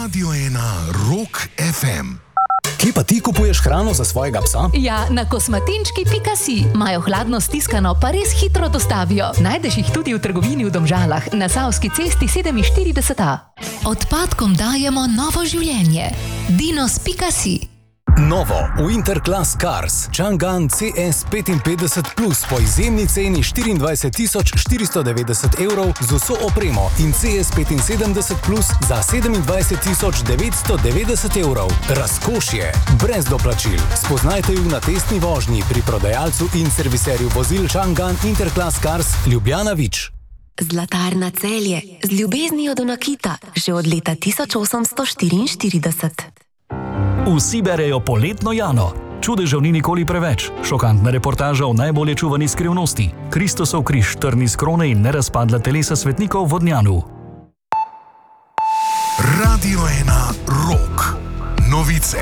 Radio 1 Rock FM. Kje pa ti kupuješ hrano za svojega psa? Ja, na kosmatinčki.si. Imajo hladno stiskano, pa res hitro dostavijo. Najdeš jih tudi v trgovini v Domžalah, na Savski cesti 47A. Odpadkom dajemo novo življenje. Dinos.si. Novo Winter Class Cars Chang'an CS55 Plus po izjemni ceni 24.490 evrov z vso opremo in CS75 Plus za 27.990 evrov. Razkošje, brez doplačil. Spoznajte ju na testni vožnji pri prodajalcu in serviserju vozil Chang'an Interclass Cars Ljubljana Vič. Zlatarna Celje z ljubeznijo do nakita že od leta 1844. Vsi berejo Poletno Jano. Čudežev ni nikoli preveč. Šokantna reportaža o najbolje čuvani skrivnosti. Kristusov križ, trni z krone in nerazpadla telesa svetnikov v Vodnjanu. Radio 1 Rock. Novice.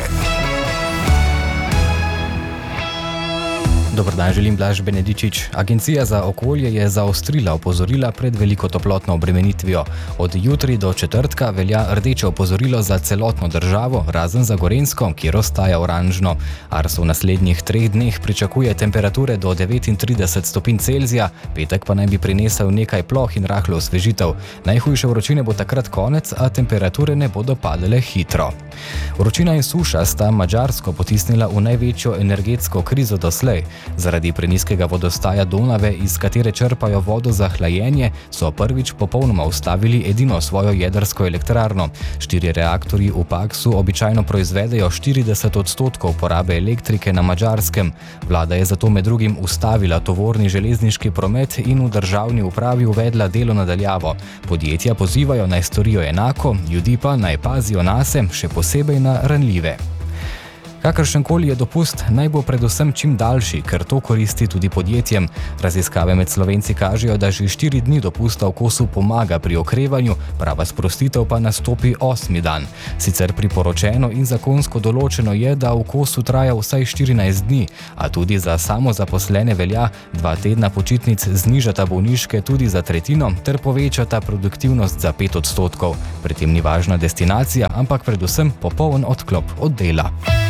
Dober dan, želim Blaž Benedičič. Agencija za okolje je zaostrila opozorila pred veliko toplotno obremenitvijo. Od jutri do četrtka velja rdeče opozorilo za celotno državo, razen za Gorenjsko, kjer ostaja oranžno. Ars v naslednjih 3 dneh pričakuje temperature do 39 stopinj Celzija, petek pa naj bi prinesel nekaj ploh in rahlo osvežitev. Najhujše vročine bo takrat konec, a temperature ne bodo padale hitro. Vročina in suša sta Madžarsko potisnila v največjo energetsko krizo doslej. Zaradi prenizkega vodostaja Donave, iz katere črpajo vodo za hlajenje, so prvič popolnoma ustavili edino svojo jedrsko elektrarno. 4 reaktorji v Paksu običajno proizvedejo 40% porabe elektrike na Madžarskem. Vlada je zato med drugim ustavila tovorni železniški promet in v državni upravi uvedla delo na daljavo. Podjetja pozivajo naj storijo enako, ljudi pa naj pazijo nase, še posebej na ranljive. Kakršenkoli je dopust, naj bo predvsem čim daljši, ker to koristi tudi podjetjem. Raziskave med Slovenci kažejo, da že 4 dni dopusta v kosu pomaga pri okrevanju, prava sprostitev pa nastopi 8. dan. Sicer priporočeno in zakonsko določeno je, da v kosu traja vsaj 14 dni, a tudi za samozaposlene velja, 2 tedna počitnic znižata bolniške tudi za tretjino ter povečata produktivnost za 5%. Pri tem ni važna destinacija, ampak predvsem popoln odklop od dela.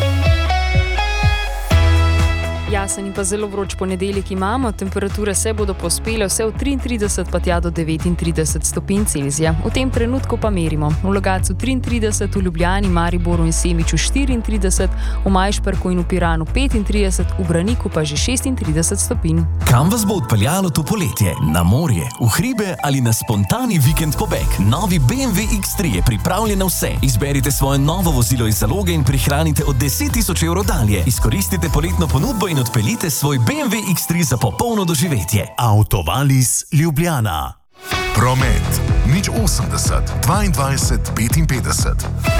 Jasen in pa zelo vroč ponedeljek imamo, temperature se bodo pospele vse od 33 pa tja do 39 stopinj Celzija. V tem trenutku pa merimo. V Logatcu 33, v Ljubljani, Mariboru in Semiču 34, v Majšperku in v Piranu 35, v Braniku pa že 36 stopinj. Kam vas bo odpeljalo to poletje? Na morje, v hribe ali na spontani vikend pobeg? Novi BMW X3 je pripravljen na vse. Izberite svoje novo vozilo iz zaloge in prihranite od 10.000 evrov dalje. Izkoristite poletno ponudbo in odpeljite svoj BMW X3 za popolno doživetje. Autovalis Ljubljana. Promet 080 22 55.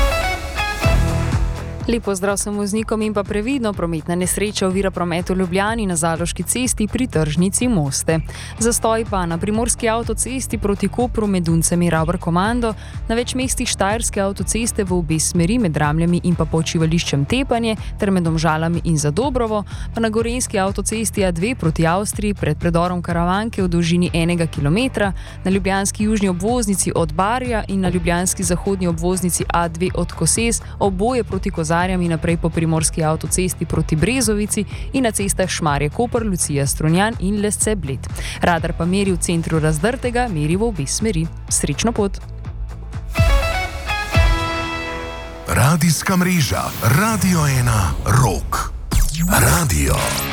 Lepo zdrav sem voznikom in pa previdno, prometna nesreča ovira promet v Ljubljani na Zaloški cesti pri tržnici Moste. Zastoj pa na primorski avtocesti proti Kopru med Duncem in Ravbar Komando, na več mestih Štajerske avtoceste v obe smeri med Ramljami in pa počivališčem Tepanje ter med Domžalami in Zadobrovo, pa na gorenjski avtocesti A2 proti Avstriji pred predorom Karavanke v dolžini 1 km, na ljubljanski južni obvoznici od Barja in na ljubljanski zahodni obvoznici A2 od Koses, oboje proti Kozarjem in naprej po primorski avtocesti proti Brezovici in na cestah Šmarje-Koper, Lucija Strunjan in Lesce-Bled. Radar pa meri v centru Razdrtega, meri v obe smeri. Srečno pot! Radijska mreža Radio 1 Rock. Radio